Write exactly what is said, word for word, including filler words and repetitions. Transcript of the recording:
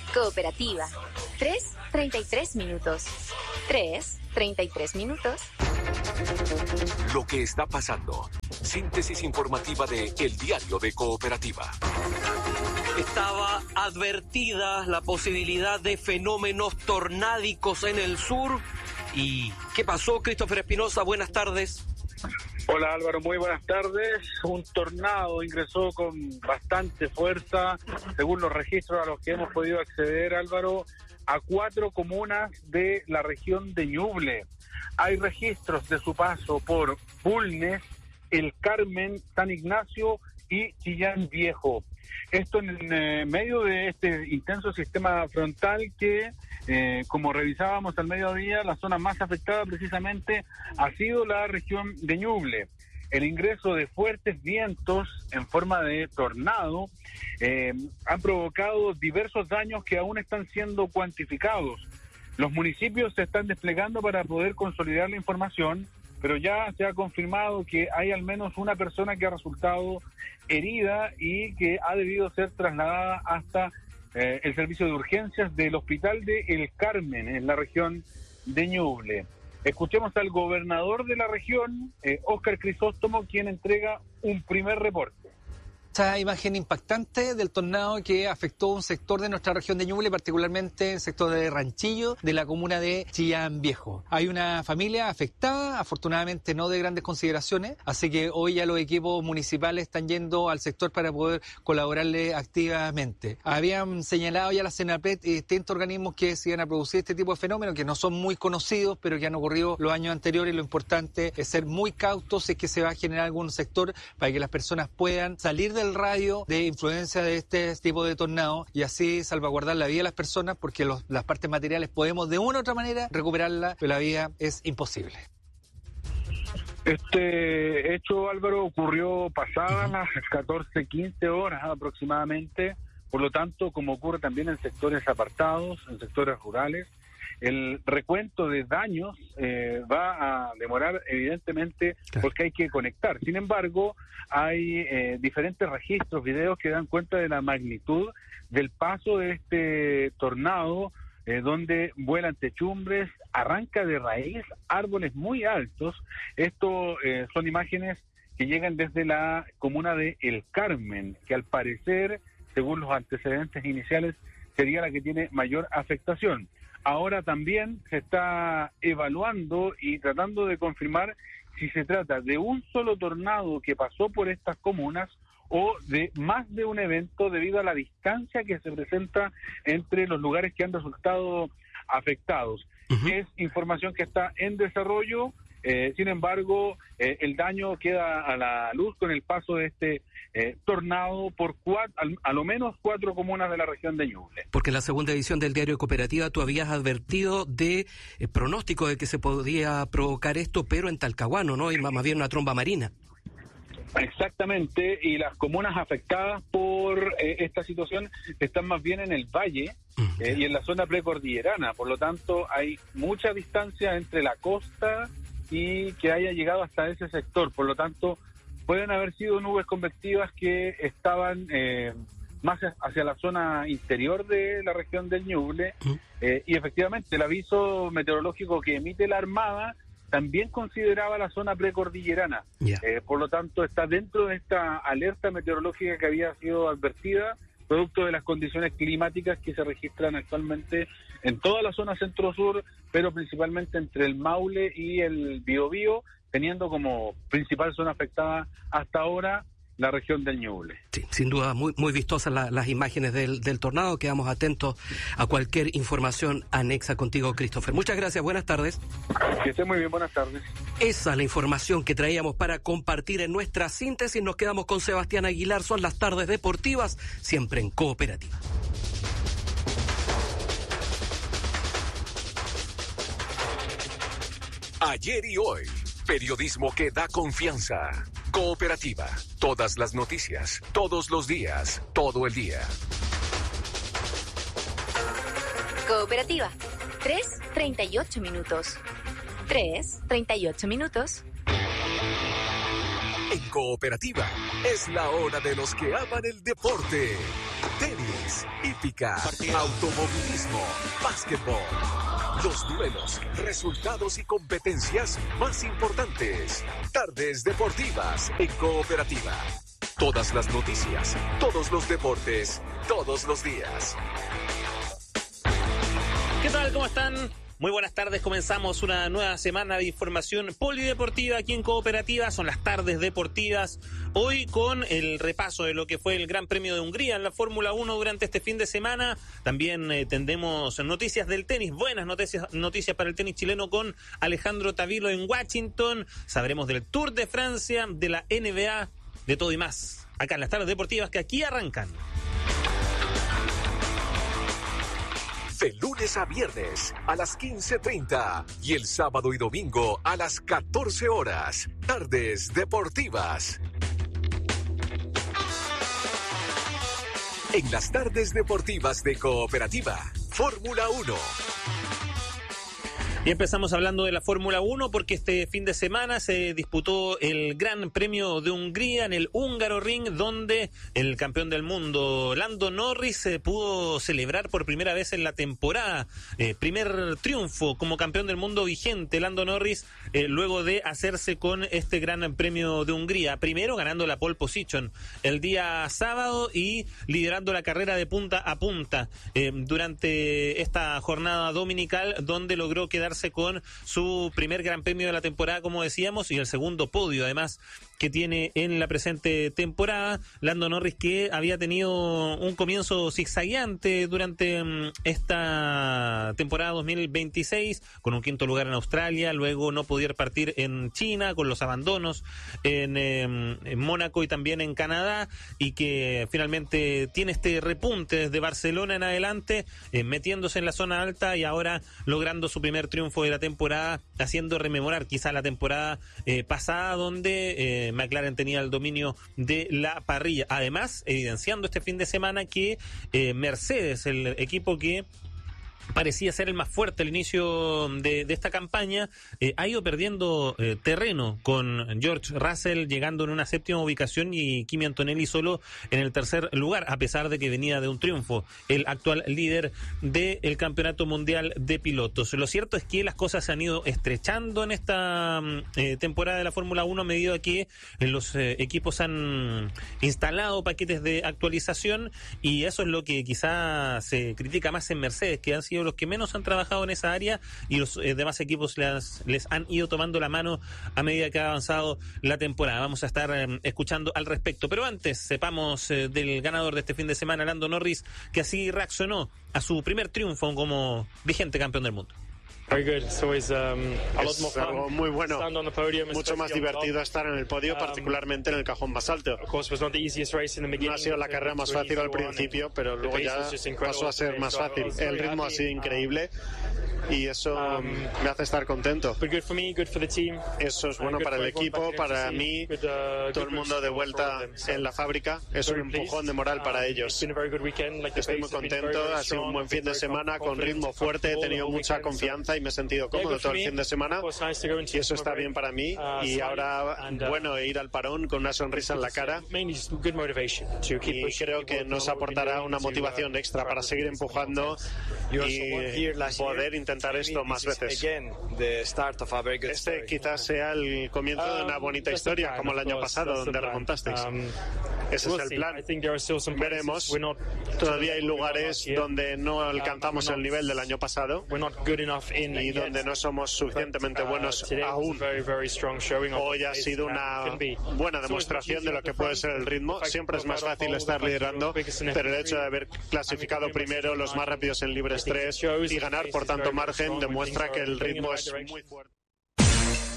Cooperativa. tres, treinta y tres minutos. tres, treinta y tres minutos. Lo que está pasando. Síntesis informativa de El Diario de Cooperativa. Estaba advertida la posibilidad de fenómenos tornádicos en el sur. ¿Y qué pasó, Christopher Espinosa? Buenas tardes. Hola Álvaro, muy buenas tardes. Un tornado ingresó con bastante fuerza, según los registros a los que hemos podido acceder, Álvaro, a cuatro comunas de la región de Ñuble. Hay registros de su paso por Bulnes, El Carmen, San Ignacio y Chillán Viejo. Esto en eh, medio de este intenso sistema frontal que, eh, como revisábamos al mediodía, la zona más afectada precisamente ha sido la región de Ñuble. El ingreso de fuertes vientos en forma de tornado eh, han provocado diversos daños que aún están siendo cuantificados. Los municipios se están desplegando para poder consolidar la información, pero ya se ha confirmado que hay al menos una persona que ha resultado herida y que ha debido ser trasladada hasta eh, el servicio de urgencias del hospital de El Carmen, en la región de Ñuble. Escuchemos al gobernador de la región, eh, Óscar Crisóstomo, quien entrega un primer reporte. Esta imagen impactante del tornado que afectó un sector de nuestra región de Ñuble, particularmente el sector de Ranchillo, de la comuna de Chillán Viejo. Hay una familia afectada, afortunadamente no de grandes consideraciones, así que hoy ya los equipos municipales están yendo al sector para poder colaborarle activamente. Habían señalado ya la CENAPRED y distintos organismos que se iban a producir este tipo de fenómenos, que no son muy conocidos, pero que han ocurrido los años anteriores, y lo importante es ser muy cautos si es que se va a generar algún sector para que las personas puedan salir del radio de influencia de este tipo de tornado y así salvaguardar la vida de las personas, porque los, las partes materiales podemos de una u otra manera recuperarla, pero la vida es imposible. Este hecho, Álvaro, ocurrió pasadas las catorce, quince horas aproximadamente, por lo tanto, como ocurre también en sectores apartados, en sectores rurales, el recuento de daños eh, va a demorar evidentemente porque hay que conectar. Sin embargo, hay eh, diferentes registros, videos que dan cuenta de la magnitud del paso de este tornado, eh, donde vuelan techumbres, arranca de raíz árboles muy altos. Esto eh, son imágenes que llegan desde la comuna de El Carmen, que al parecer, según los antecedentes iniciales, sería la que tiene mayor afectación. Ahora también se está evaluando y tratando de confirmar si se trata de un solo tornado que pasó por estas comunas o de más de un evento debido a la distancia que se presenta entre los lugares que han resultado afectados. Uh-huh. Es información que está en desarrollo. Eh, sin embargo, eh, el daño queda a la luz con el paso de este eh, tornado por cuatro, al, a lo menos cuatro comunas de la región de Ñuble. Porque en la segunda edición del Diario de Cooperativa tú habías advertido de eh, pronóstico de que se podía provocar esto, pero en Talcahuano, ¿no? Y más bien una tromba marina. Exactamente, y las comunas afectadas por eh, esta situación están más bien en el valle uh-huh. eh, y en la zona precordillerana, por lo tanto hay mucha distancia entre la costa y que haya llegado hasta ese sector, por lo tanto pueden haber sido nubes convectivas que estaban eh, más hacia la zona interior de la región del Ñuble, uh-huh. eh, y efectivamente el aviso meteorológico que emite la Armada también consideraba la zona precordillerana, yeah. eh, por lo tanto está dentro de esta alerta meteorológica que había sido advertida, producto de las condiciones climáticas que se registran actualmente en toda la zona centro-sur, pero principalmente entre el Maule y el Biobío, teniendo como principal zona afectada hasta ahora la región del Ñuble. Sí, sin duda, muy muy vistosas la, las imágenes del, del tornado. Quedamos atentos a cualquier información anexa contigo, Christopher. Muchas gracias, buenas tardes. Que esté muy bien, buenas tardes. Esa es la información que traíamos para compartir en nuestra síntesis. Nos quedamos con Sebastián Aguilar. Son las tardes deportivas, siempre en Cooperativa. Ayer y hoy, periodismo que da confianza. Cooperativa, todas las noticias, todos los días, todo el día. Cooperativa, tres, treinta y ocho minutos. tres, treinta y ocho minutos. En Cooperativa, es la hora de los que aman el deporte. Tenis y hípica, automovilismo, básquetbol. Los duelos, resultados y competencias más importantes. Tardes deportivas en Cooperativa. Todas las noticias, todos los deportes, todos los días. ¿Qué tal? ¿Cómo están? Muy buenas tardes, comenzamos una nueva semana de información polideportiva aquí en Cooperativa, son las tardes deportivas, hoy con el repaso de lo que fue el Gran Premio de Hungría en la Fórmula uno durante este fin de semana, también eh, tendremos noticias del tenis, buenas noticias, noticias para el tenis chileno con Alejandro Tavilo en Washington, sabremos del Tour de Francia, de la N B A, de todo y más, acá en las tardes deportivas que aquí arrancan. De lunes a viernes a las quince treinta y el sábado y domingo a las catorce horas. Tardes deportivas. En las tardes deportivas de Cooperativa, Fórmula uno. Y empezamos hablando de la Fórmula uno porque este fin de semana se disputó el Gran Premio de Hungría en el Hungaroring, donde el campeón del mundo Lando Norris eh, pudo celebrar por primera vez en la temporada eh, primer triunfo como campeón del mundo vigente Lando Norris eh, luego de hacerse con este Gran Premio de Hungría, primero ganando la pole position el día sábado y liderando la carrera de punta a punta eh, durante esta jornada dominical, donde logró quedar con su primer Gran Premio de la temporada, como decíamos, y el segundo podio, además, que tiene en la presente temporada. Lando Norris, que había tenido un comienzo zigzagueante durante um, esta temporada dos mil veintiséis, con un quinto lugar en Australia, luego no poder partir en China, con los abandonos en, eh, en Mónaco y también en Canadá, y que finalmente tiene este repunte desde Barcelona en adelante, eh, metiéndose en la zona alta y ahora logrando su primer triunfo de la temporada, haciendo rememorar quizá la temporada eh, pasada, donde eh, McLaren tenía el dominio de la parrilla. Además, evidenciando este fin de semana que eh, Mercedes, el equipo que parecía ser el más fuerte al inicio de, de esta campaña, eh, ha ido perdiendo eh, terreno, con George Russell llegando en una séptima ubicación y Kimi Antonelli solo en el tercer lugar, a pesar de que venía de un triunfo, el actual líder del Campeonato Mundial de Pilotos. Lo cierto es que las cosas se han ido estrechando en esta eh, temporada de la Fórmula uno a medida que eh, los eh, equipos han instalado paquetes de actualización, y eso es lo que quizá se critica más en Mercedes, que han sido los que menos han trabajado en esa área, y los eh, demás equipos les, les han ido tomando la mano a medida que ha avanzado la temporada. Vamos a estar eh, escuchando al respecto, pero antes sepamos eh, del ganador de este fin de semana, Lando Norris, que así reaccionó a su primer triunfo como vigente campeón del mundo. Es algo muy bueno, mucho más divertido estar en el podio, particularmente en el cajón más alto. No ha sido la carrera más fácil al principio, pero luego ya pasó a ser más fácil. El ritmo ha sido increíble y eso me hace estar contento. Eso es bueno para el equipo, para mí, todo el mundo de vuelta en la fábrica. Es un empujón de moral para ellos. Estoy muy contento, ha sido un buen fin de semana con ritmo fuerte, he tenido mucha confianza y me he sentido cómodo todo el fin de semana, y eso está bien para mí. Y ahora, bueno, ir al parón con una sonrisa en la cara, y creo que nos aportará una motivación extra para seguir empujando y poder intentar esto más veces. Este quizás sea el comienzo de una bonita historia, como el año pasado, donde remontasteis. Ese es el plan. Veremos. Todavía hay lugares donde no alcanzamos el nivel del año pasado y donde no somos suficientemente buenos aún. Hoy ha sido una buena demostración de lo que puede ser el ritmo. Siempre es más fácil estar liderando, pero el hecho de haber clasificado primero, los más rápidos en libres tres, y ganar por tanto margen, demuestra que el ritmo es muy fuerte.